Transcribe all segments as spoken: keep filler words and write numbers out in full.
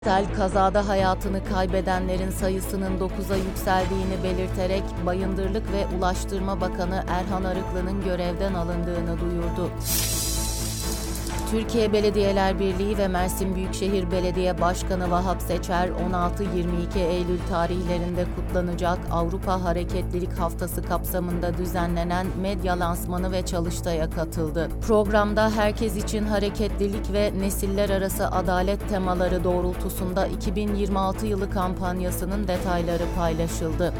Sel kazada hayatını kaybedenlerin sayısının dokuza yükseldiğini belirterek Bayındırlık ve Ulaştırma Bakanı Erhan Arıklı'nın görevden alındığını duyurdu. Türkiye Belediyeler Birliği ve Mersin Büyükşehir Belediye Başkanı Vahap Seçer, on altı yirmi iki Eylül tarihlerinde kutlanacak Avrupa Hareketlilik Haftası kapsamında düzenlenen medya lansmanı ve çalıştaya katıldı. Programda herkes için hareketlilik ve nesiller arası adalet temaları doğrultusunda iki bin yirmi altı yılı kampanyasının detayları paylaşıldı.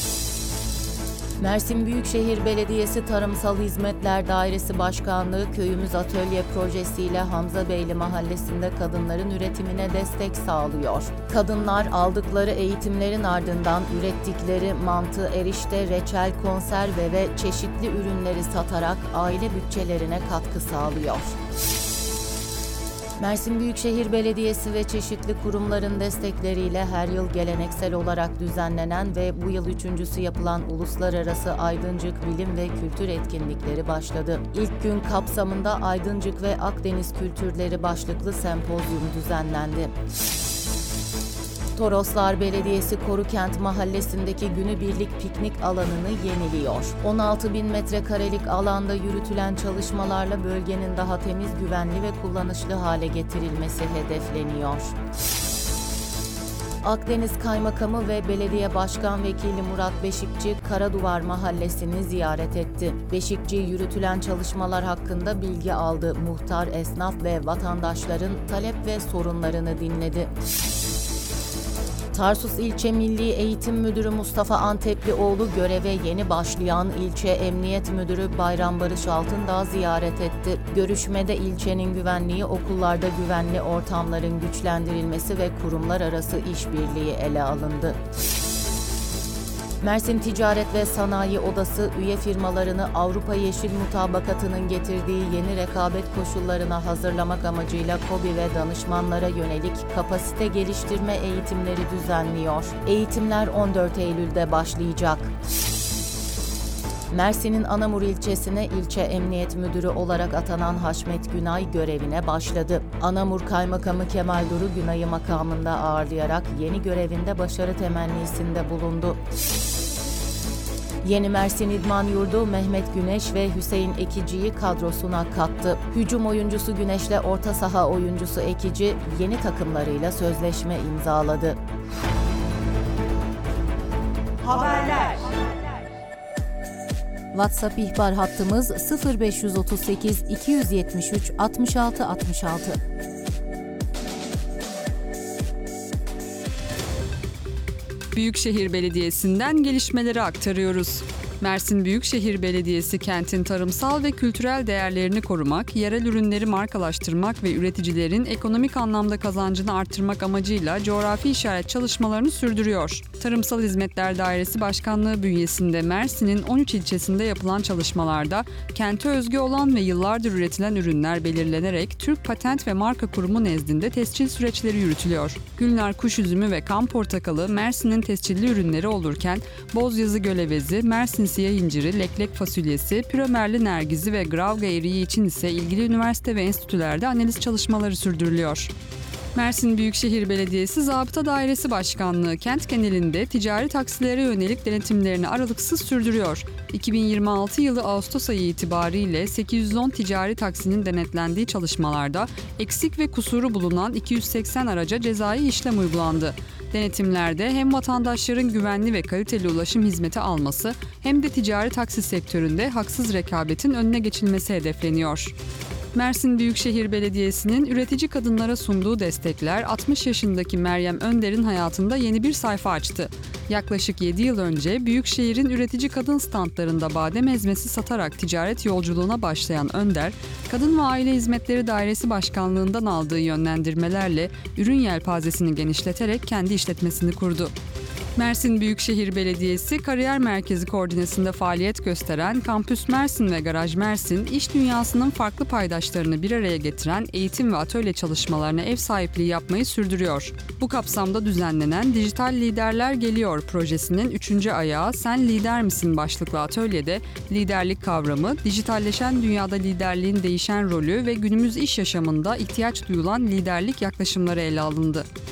Mersin Büyükşehir Belediyesi Tarımsal Hizmetler Dairesi Başkanlığı Köyümüz Atölye projesiyle Hamzabeyli Mahallesi'nde kadınların üretimine destek sağlıyor. Kadınlar aldıkları eğitimlerin ardından ürettikleri mantı, erişte, reçel, konserve ve çeşitli ürünleri satarak aile bütçelerine katkı sağlıyor. Mersin Büyükşehir Belediyesi ve çeşitli kurumların destekleriyle her yıl geleneksel olarak düzenlenen ve bu yıl üçüncüsü yapılan Uluslararası Aydıncık Bilim ve Kültür etkinlikleri başladı. İlk gün kapsamında Aydıncık ve Akdeniz Kültürleri başlıklı sempozyum düzenlendi. Toroslar Belediyesi Korukent Mahallesi'ndeki günübirlik piknik alanını yeniliyor. on altı bin metrekarelik alanda yürütülen çalışmalarla bölgenin daha temiz, güvenli ve kullanışlı hale getirilmesi hedefleniyor. Akdeniz Kaymakamı ve Belediye Başkan Vekili Murat Beşikçi, Karaduvar Mahallesi'ni ziyaret etti. Beşikçi yürütülen çalışmalar hakkında bilgi aldı. Muhtar, esnaf ve vatandaşların talep ve sorunlarını dinledi. Tarsus İlçe Milli Eğitim Müdürü Mustafa Anteplioğlu göreve yeni başlayan İlçe Emniyet Müdürü Bayram Barış Altındağ'ı ziyaret etti. Görüşmede ilçenin güvenliği, okullarda güvenli ortamların güçlendirilmesi ve kurumlar arası işbirliği ele alındı. Mersin Ticaret ve Sanayi Odası, üye firmalarını Avrupa Yeşil Mutabakatı'nın getirdiği yeni rekabet koşullarına hazırlamak amacıyla KOBİ ve danışmanlara yönelik kapasite geliştirme eğitimleri düzenliyor. Eğitimler on dört Eylül'de başlayacak. Mersin'in Anamur ilçesine ilçe emniyet müdürü olarak atanan Haşmet Günay görevine başladı. Anamur Kaymakamı Kemal Duru Günay'ı makamında ağırlayarak yeni görevinde başarı temennisinde bulundu. Yeni Mersin İdman Yurdu Mehmet Güneş ve Hüseyin Ekici'yi kadrosuna kattı. Hücum oyuncusu Güneş'le orta saha oyuncusu Ekici yeni takımlarıyla sözleşme imzaladı. Haberler. WhatsApp ihbar hattımız sıfır beş otuz sekiz iki yetmiş üç altmış altı altmış altı. Büyükşehir Belediyesi'nden gelişmeleri aktarıyoruz. Mersin Büyükşehir Belediyesi kentin tarımsal ve kültürel değerlerini korumak, yerel ürünleri markalaştırmak ve üreticilerin ekonomik anlamda kazancını arttırmak amacıyla coğrafi işaret çalışmalarını sürdürüyor. Tarımsal Hizmetler Dairesi Başkanlığı bünyesinde Mersin'in on üç ilçesinde yapılan çalışmalarda kente özgü olan ve yıllardır üretilen ürünler belirlenerek Türk Patent ve Marka Kurumu nezdinde tescil süreçleri yürütülüyor. Gülnar kuş üzümü ve kan portakalı Mersin'in tescilli ürünleri olurken Bozyazı gölevezi, Mersin siyah inciri, leklek fasulyesi, püromerli nergizi ve gravga eriği için ise ilgili üniversite ve enstitülerde analiz çalışmaları sürdürülüyor. Mersin Büyükşehir Belediyesi Zabıta Dairesi Başkanlığı kent genelinde ticari taksilere yönelik denetimlerini aralıksız sürdürüyor. iki bin yirmi altı yılı Ağustos ayı itibariyle sekiz yüz on ticari taksinin denetlendiği çalışmalarda eksik ve kusuru bulunan iki yüz seksen araca cezai işlem uygulandı. Denetimlerde hem vatandaşların güvenli ve kaliteli ulaşım hizmeti alması hem de ticari taksi sektöründe haksız rekabetin önüne geçilmesi hedefleniyor. Mersin Büyükşehir Belediyesi'nin üretici kadınlara sunduğu destekler altmış yaşındaki Meryem Önder'in hayatında yeni bir sayfa açtı. Yaklaşık yedi yıl önce Büyükşehir'in üretici kadın standlarında badem ezmesi satarak ticaret yolculuğuna başlayan Önder, Kadın ve Aile Hizmetleri Dairesi Başkanlığından aldığı yönlendirmelerle ürün yelpazesini genişleterek kendi işletmesini kurdu. Mersin Büyükşehir Belediyesi Kariyer Merkezi koordinesinde faaliyet gösteren Kampüs Mersin ve Garaj Mersin, iş dünyasının farklı paydaşlarını bir araya getiren eğitim ve atölye çalışmalarına ev sahipliği yapmayı sürdürüyor. Bu kapsamda düzenlenen Dijital Liderler Geliyor projesinin üçüncü ayağı Sen Lider Misin başlıklı atölyede liderlik kavramı, dijitalleşen dünyada liderliğin değişen rolü ve günümüz iş yaşamında ihtiyaç duyulan liderlik yaklaşımları ele alındı.